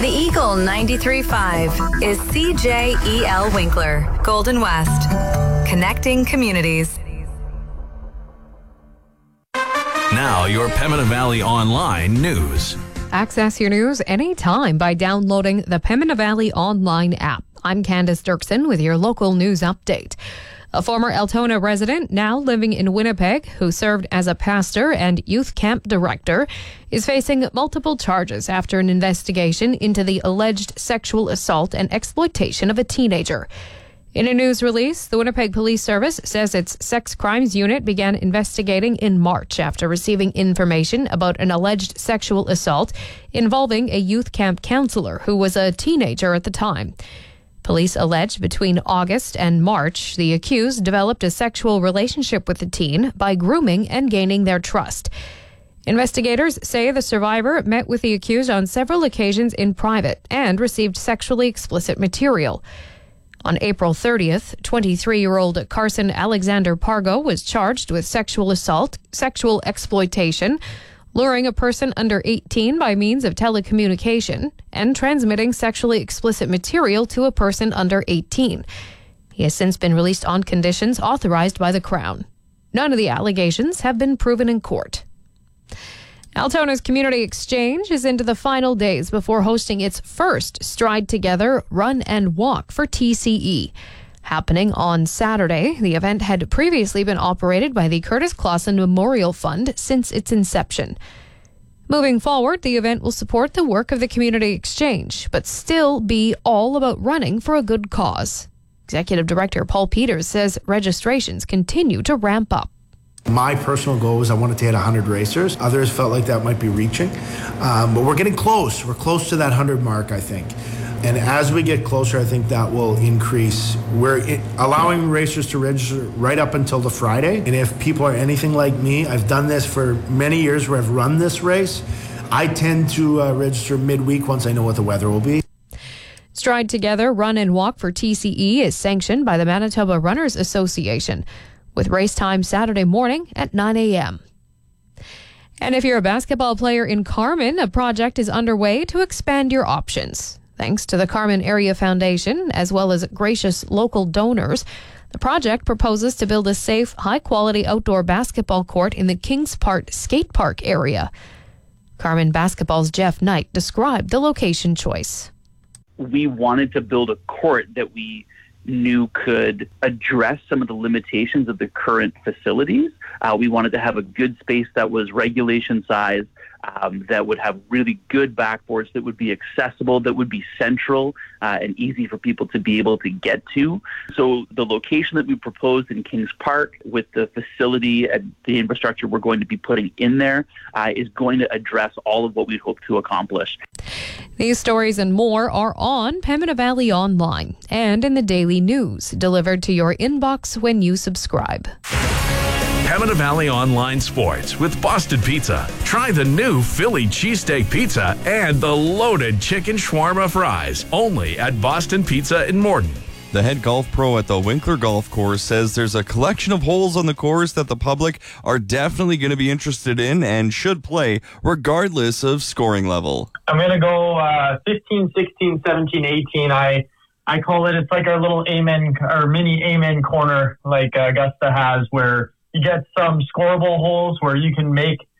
The Eagle 93.5 is CJEL Winkler, Golden West, connecting communities. Now, your Pembina Valley Online news. Access your news anytime by downloading the Pembina Valley Online app. I'm Candace Dirksen with your local news update. A former Altona resident, now living in Winnipeg, who served as a pastor and youth camp director, is facing multiple charges after an investigation into the alleged sexual assault and exploitation of a teenager. In a news release, the Winnipeg Police Service says its sex crimes unit began investigating in March after receiving information about an alleged sexual assault involving a youth camp counselor who was a teenager at the time. Police allege between August and March, the accused developed a sexual relationship with the teen by grooming and gaining their trust. Investigators say the survivor met with the accused on several occasions in private and received sexually explicit material. On April 30th, 23-year-old Carson Alexander Pargo was charged with sexual assault, sexual exploitation, luring a person under 18 by means of telecommunication, and transmitting sexually explicit material to a person under 18. He has since been released on conditions authorized by the Crown. None of the allegations have been proven in court. Altona's Community Exchange is into the final days before hosting its first Stride Together Run and Walk for TCE. Happening on Saturday, the event had previously been operated by the Curtis Clausen Memorial Fund since its inception. Moving forward, the event will support the work of the Community Exchange, but still be all about running for a good cause. Executive Director Paul Peters says registrations continue to ramp up. My personal goal was I wanted to hit 100 racers. Others felt like that might be reaching, but we're getting close. We're close to that 100 mark, I think. And as we get closer, I think that will increase. We're allowing racers to register right up until the Friday. And if people are anything like me, I've done this for many years where I've run this race. I tend to register midweek once I know what the weather will be. Stride Together Run and Walk for TCE is sanctioned by the Manitoba Runners Association, with race time Saturday morning at 9 a.m. And if you're a basketball player in Carman, a project is underway to expand your options. Thanks to the Carman Area Foundation, as well as gracious local donors, the project proposes to build a safe, high-quality outdoor basketball court in the Kings Park skate park area. Carman Basketball's Jeff Knight described the location choice. We wanted to build a court that we knew could address some of the limitations of the current facilities. We wanted to have a good space that was regulation size, that would have really good backboards, that would be accessible, that would be central and easy for people to be able to get to. So the location that we proposed in Kings Park with the facility and the infrastructure we're going to be putting in there is going to address all of what we hope to accomplish. These stories and more are on Pembina Valley Online and in the Daily News, delivered to your inbox when you subscribe. Pembina Valley Online Sports with Boston Pizza. Try the new Philly cheesesteak pizza and the loaded chicken shawarma fries. Only at Boston Pizza in Morden. The head golf pro at the Winkler Golf Course says there's a collection of holes on the course that the public are definitely going to be interested in and should play regardless of scoring level. I'm going to go 15, 16, 17, 18. I call it, it's like our little amen or mini amen corner like Augusta has, where you get some scoreable holes where you can make